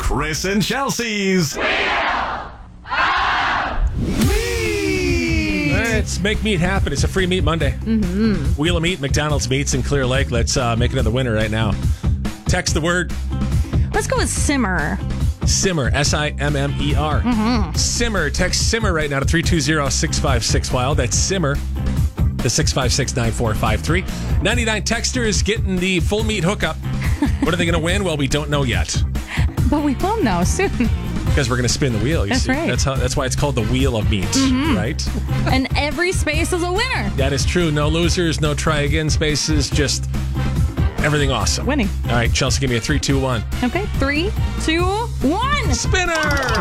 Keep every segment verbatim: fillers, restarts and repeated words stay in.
Chris and Chelsea's Wheel of Meat. Let's make meat happen. It's a free meat Monday. Mm-hmm. Wheel of Meat, McDonald's Meats in Clear Lake. Let's uh, make another winner right now. Text the word Let's go with simmer. simmer, S I M M E R. Mm-hmm. Simmer. Text simmer right now to three two zero, six five six, wild. That's simmer. The six five six, nine four five three. ninety-nine texters getting the full meat hookup. What are they going to win? Well, we don't know yet. But we will know soon. Because we're going to spin the wheel. You That's see? right. That's how. That's why it's called the Wheel of Meat, Mm-hmm. right? And every space is a winner. That is true. No losers, no try again spaces, just everything awesome. Winning. All right, Chelsea, give me a three, two, one. Okay, three, two, one. Spinner!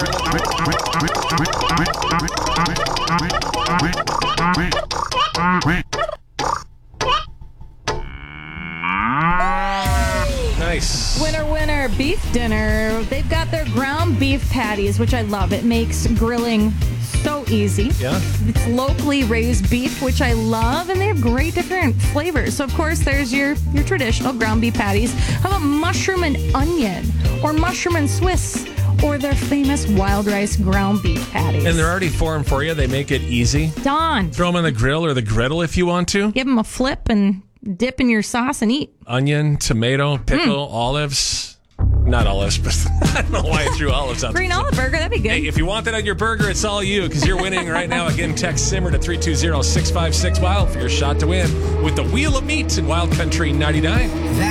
Nice. Winner, winner, beef dinner. They've got their ground beef patties, which I love. It makes grilling so easy. Yeah. It's locally raised beef, which I love, and they have great different flavors. So, of course, there's your, your traditional ground beef patties. How about mushroom and onion, or mushroom and Swiss, or their famous wild rice ground beef patties? And they're already formed for you. They make it easy. Done. Throw them on the grill or the griddle if you want to. Give them a flip and dip in your sauce and eat. Onion, tomato, pickle, Mm. olives. Not olives, but I don't know why I threw olives out. Green olive burger, that'd be good. Hey, if you want that on your burger, it's all you because you're winning right now. Again, text simmer to three two zero, six five six, wild for your shot to win with the Wheel of Meat in Wild Country ninety-nine.